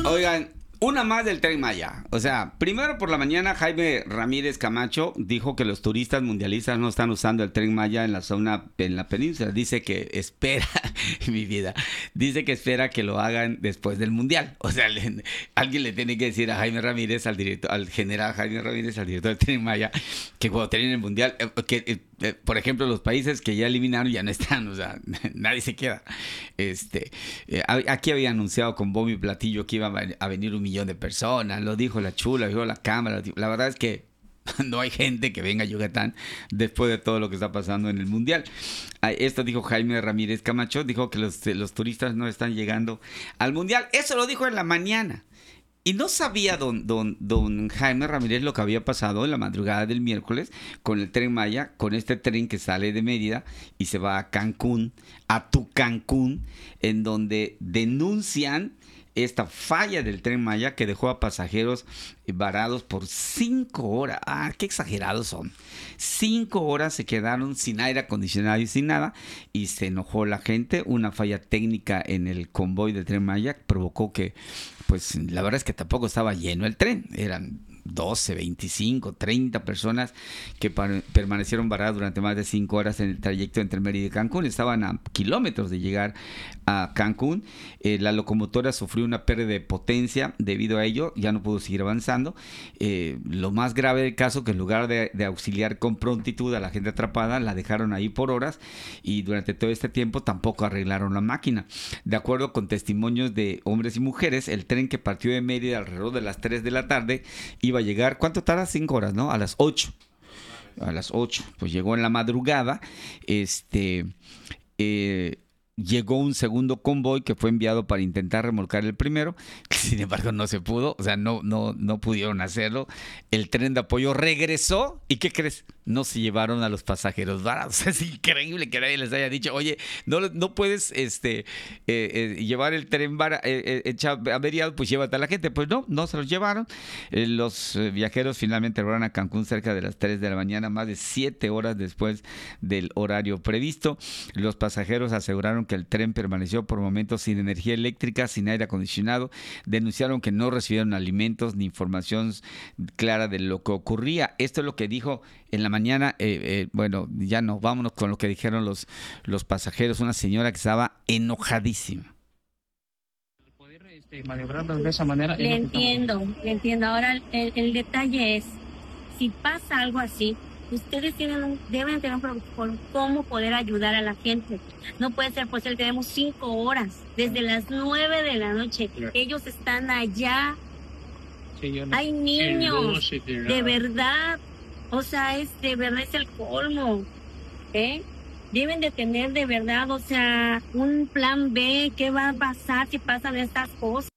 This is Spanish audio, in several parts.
Oigan, una más del Tren Maya. O sea, primero por la mañana Jaime Ramírez Camacho dijo que los turistas mundialistas no están usando el Tren Maya en la zona, en la península. Dice que espera, mi vida, dice que espera que lo hagan después del Mundial. O sea, alguien le tiene que decir a Jaime Ramírez, al general Jaime Ramírez, al director del Tren Maya, que cuando termine el Mundial, por ejemplo, los países que ya eliminaron ya no están, o sea, nadie se queda. Aquí había anunciado con bombo y platillo que iba a venir 1 millón de personas, lo dijo la Chula, lo dijo la Cámara. La verdad es que no hay gente que venga a Yucatán después de todo lo que está pasando en el Mundial. Esto dijo Jaime Ramírez Camacho, dijo que los turistas no están llegando al Mundial. Eso lo dijo en la mañana. Y no sabía don Jaime Ramírez lo que había pasado en la madrugada del miércoles con el Tren Maya, con este tren que sale de Mérida y se va a Cancún, a Cancún, en donde denuncian esta falla del Tren Maya que dejó a pasajeros varados por 5 horas. Ah, qué exagerados son. 5 horas se quedaron sin aire acondicionado y sin nada, y se enojó la gente. Una falla técnica en el convoy del Tren Maya provocó que, pues la verdad es que tampoco estaba lleno el tren. Eran 12, 25, 30 personas que permanecieron varadas durante más de 5 horas en el trayecto entre Mérida y Cancún. Estaban a kilómetros de llegar a Cancún. La locomotora sufrió una pérdida de potencia debido a ello, ya no pudo seguir avanzando. Lo más grave del caso, que en lugar de auxiliar con prontitud a la gente atrapada, la dejaron ahí por horas, y durante todo este tiempo tampoco arreglaron la máquina. De acuerdo con testimonios de hombres y mujeres, el tren que partió de Mérida alrededor de las 3 de la tarde iba a llegar, ¿cuánto tarda? 5 horas, ¿no? A las 8. A las 8, pues llegó en la madrugada. Llegó un segundo convoy que fue enviado para intentar remolcar el primero. Sin embargo, no se pudo. O sea, no pudieron hacerlo. El tren de apoyo regresó. ¿Y qué crees? No se llevaron a los pasajeros varados. Es increíble que nadie les haya dicho, oye, no puedes llevar el tren averiado, pues llévate a la gente. Pues no se los llevaron. Los viajeros finalmente llegaron a Cancún cerca de las 3 de la mañana, más de 7 horas después del horario previsto. Los pasajeros aseguraron que el tren permaneció por momentos sin energía eléctrica, sin aire acondicionado. Denunciaron que no recibieron alimentos ni información clara de lo que ocurría. Esto es lo que dijo en la mañana. Bueno, ya no, vámonos con lo que dijeron los pasajeros. Una señora que estaba enojadísima. Poder maniobrarlos de esa manera. Le entiendo. Ahora el detalle es, si pasa algo así, ustedes deben tener un protocolo cómo poder ayudar a la gente. No puede ser posible, tenemos 5 horas, desde las 9 de la noche. Ellos están allá. Sí, hay niños, de verdad. O sea, de verdad es el colmo. Deben de tener de verdad, o sea, un plan B. ¿Qué va a pasar si pasan estas cosas?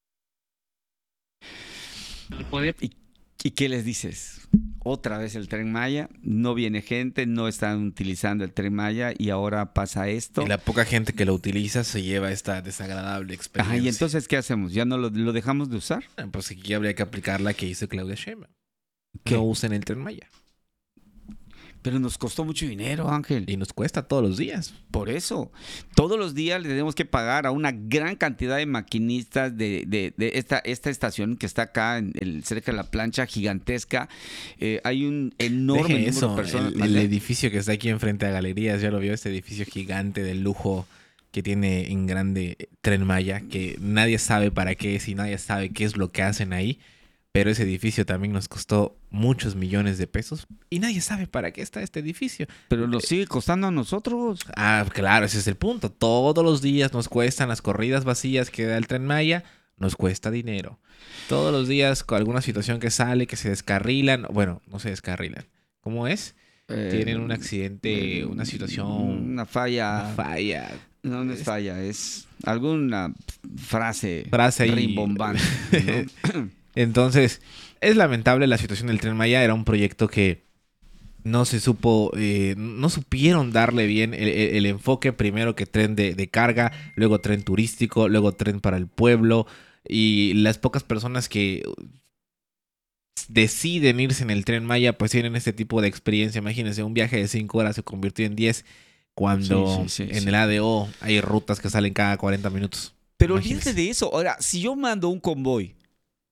¿Y qué les dices? Otra vez el Tren Maya, no viene gente, no están utilizando el Tren Maya y ahora pasa esto. Y la poca gente que lo utiliza se lleva esta desagradable experiencia. Ajá, ¿y entonces qué hacemos? ¿Ya no lo dejamos de usar? Pues aquí habría que aplicar la que hizo Claudia Sheinbaum. ¿Qué? No usen el Tren Maya. Pero nos costó mucho dinero, Ángel. Y nos cuesta todos los días. Por eso. Todos los días le tenemos que pagar a una gran cantidad de maquinistas de esta estación que está acá cerca de la plancha gigantesca. Hay un enorme número de personas. El edificio que está aquí enfrente a Galerías, ya lo vio, este edificio gigante de lujo que tiene en grande Tren Maya, que nadie sabe para qué es y nadie sabe qué es lo que hacen ahí. Pero ese edificio también nos costó muchos millones de pesos y nadie sabe para qué está este edificio. Pero nos sigue costando a nosotros. Ah, claro, ese es el punto. Todos los días nos cuestan las corridas vacías que da el Tren Maya, nos cuesta dinero. Todos los días con alguna situación que sale, que se descarrilan. Bueno, no se descarrilan. ¿Cómo es? Tienen un accidente, una situación... Una falla. No es falla, es alguna frase rimbombante, ¿no? Entonces, es lamentable la situación del Tren Maya. Era un proyecto que no se supo, no supieron darle bien el enfoque. Primero que tren de carga, luego tren turístico, luego tren para el pueblo. Y las pocas personas que deciden irse en el Tren Maya, pues tienen este tipo de experiencia. Imagínense, un viaje de 5 horas se convirtió en 10 cuando en el ADO hay rutas que salen cada 40 minutos. Pero olvídate de eso. Ahora, si yo mando un convoy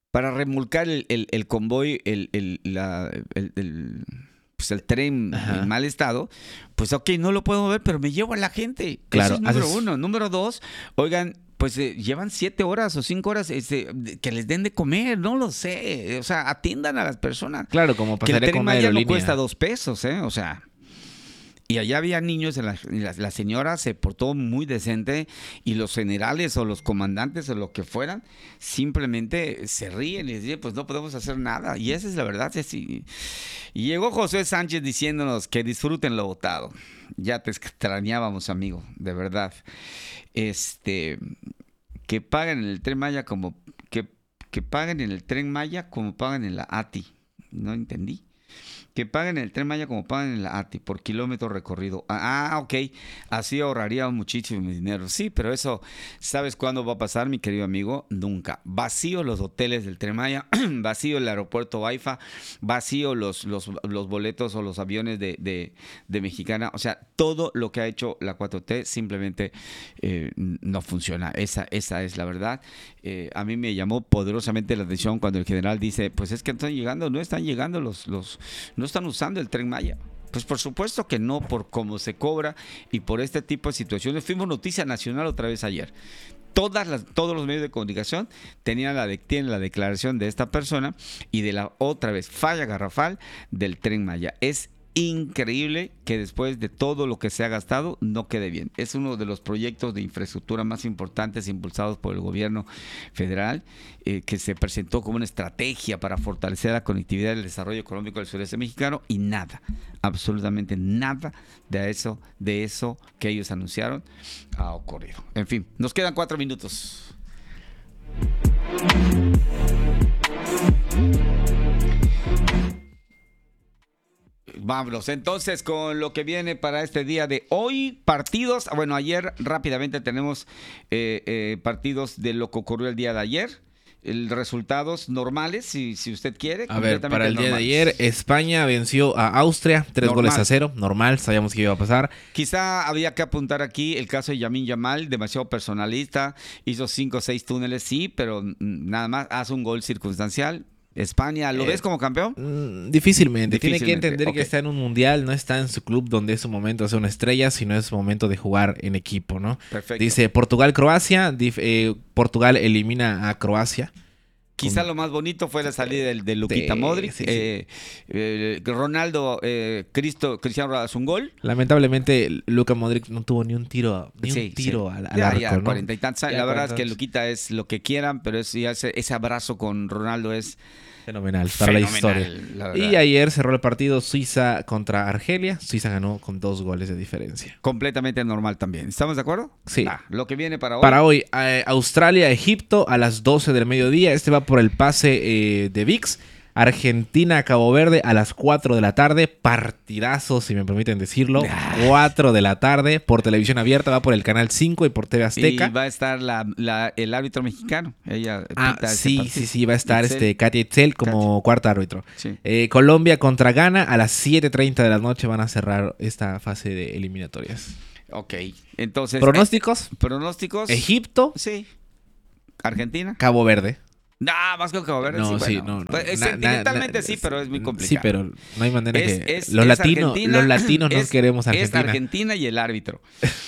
para remolcar el convoy, pues el tren Ajá. en mal estado, pues ok, no lo puedo mover, pero me llevo a la gente. Claro, Eso es número haces- uno. Número dos, oigan, pues llevan 7 horas o 5 horas que les den de comer, no lo sé. O sea, atiendan a las personas. Claro, como Que el pasaría tren con una Maya no aerolínea. cuesta 2 pesos, ¿eh? O sea... Y allá había niños, la señora se portó muy decente y los generales o los comandantes o lo que fueran simplemente se ríen y dicen, pues no podemos hacer nada. Y esa es la verdad. Y llegó José Sánchez diciéndonos que disfruten lo votado. Ya te extrañábamos, amigo, de verdad. Que paguen en el Tren Maya que paguen en el Tren Maya como pagan en la ATI. No entendí. Que paguen el Tren Maya como pagan en la ATI por kilómetro recorrido. Ok. Así ahorraría muchísimo dinero. Sí, pero eso, ¿sabes cuándo va a pasar, mi querido amigo? Nunca. Vacío los hoteles del Tren Maya, vacío el aeropuerto Baifa, vacío los boletos o los aviones de Mexicana. O sea, todo lo que ha hecho la 4T simplemente no funciona. Esa es la verdad. A mí me llamó poderosamente la atención cuando el general dice, pues es que no están llegando no están usando el Tren Maya. Pues por supuesto que no, por cómo se cobra y por este tipo de situaciones. Fuimos noticia nacional otra vez ayer. Todos los medios de comunicación tienen la declaración de esta persona y de la otra vez falla garrafal del Tren Maya. Es increíble que después de todo lo que se ha gastado no quede bien. Es uno de los proyectos de infraestructura más importantes impulsados por el gobierno federal, que se presentó como una estrategia para fortalecer la conectividad y el desarrollo económico del sureste mexicano, y nada, absolutamente nada de eso que ellos anunciaron ha ocurrido. En fin, nos quedan 4 minutos. Vámonos entonces con lo que viene para este día de hoy. Partidos. Bueno, ayer rápidamente tenemos partidos de lo que ocurrió el día de ayer. Resultados normales, si usted quiere. A ver, para el día de normales. ayer, España venció a Austria 3-0. Normal, sabíamos que iba a pasar. Quizá había que apuntar aquí el caso de Lamine Yamal, demasiado personalista. Hizo 5 o 6 túneles, sí, pero nada más hace un gol circunstancial. España, ¿lo ves como campeón? Difícilmente. Tiene que entender ok. que está en un mundial, no está en su club donde es su momento de ser una estrella, sino es su momento de jugar en equipo, ¿no? Perfecto. Dice Portugal-Croacia, Portugal elimina a Croacia. Quizá lo más bonito fue la salida de Luquita Modric. sí. Ronaldo, Cristiano Ronaldo hace un gol. Lamentablemente, Luka Modric no tuvo ni un tiro al arco, ya, ¿no? 40 y tantos años. Ya, La verdad es 40 que años. Luquita es lo que quieran, pero ese abrazo con Ronaldo es Fenomenal para la fenomenal, historia. la verdad. Y ayer cerró el partido Suiza contra Argelia. Suiza ganó con 2 goles de diferencia. completamente normal también. ¿Estamos de acuerdo? Sí. Lo que viene para hoy. Para hoy, Australia-Egipto a las 12 del mediodía. Este va por el pase de ViX. Argentina-Cabo Verde a las 4 de la tarde. Partidazo, si me permiten decirlo. 4 de la tarde por televisión abierta. Va por el canal 5 y por TV Azteca. Y va a estar el árbitro mexicano. Ella pita ese Sí, partido. va a estar Itzel. Katia Itzel como cuarto árbitro. Sí. Colombia contra Ghana a las 7:30 de la noche van a cerrar esta fase de eliminatorias. Ok. Entonces. ¿Pronósticos? Pronósticos. Egipto, Sí. Argentina. Cabo Verde. No, más que Cabo Verde. No, sí, sí, bueno. no. Pues, sentimentalmente sí, pero es muy complicado. Sí, pero no hay manera que... Es Los latinos no es- queremos a Es Argentina. Argentina y el árbitro.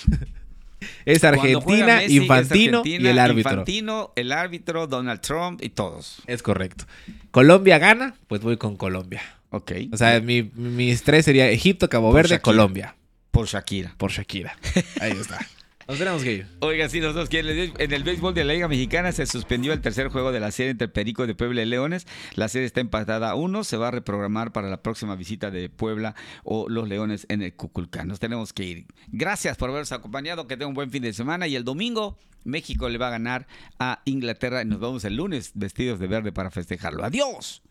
Es Cuando juega Argentina, Messi, Infantino es Argentina, y el árbitro. Infantino, el árbitro, Donald Trump y todos. Es correcto. Colombia gana, pues voy con Colombia. Ok. O sea, mis 3 sería Egipto, Cabo Por Verde, Shakira. Colombia. Por Shakira. Por Shakira. Ahí está. Nos tenemos que ir. Oiga, sí, nosotros en el béisbol de la Liga Mexicana se suspendió el tercer juego de la serie entre Pericos de Puebla y Leones. La serie está empatada a 1. Se va a reprogramar para la próxima visita de Puebla o los Leones en el Cuculcán. Nos tenemos que ir. Gracias por habernos acompañado. Que tengan un buen fin de semana. Y el domingo México le va a ganar a Inglaterra. Y nos vemos el lunes vestidos de verde para festejarlo. ¡Adiós!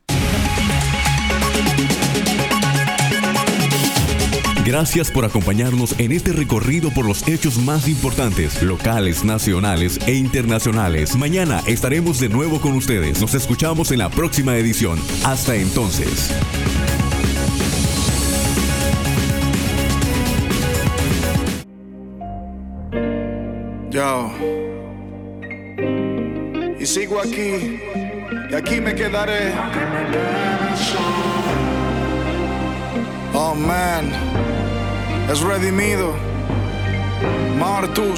Gracias por acompañarnos en este recorrido por los hechos más importantes, locales, nacionales e internacionales. Mañana estaremos de nuevo con ustedes. Nos escuchamos en la próxima edición. Hasta entonces. Yo. You sigo aquí, y aquí me quedaré. Oh man, es redimido. Martus.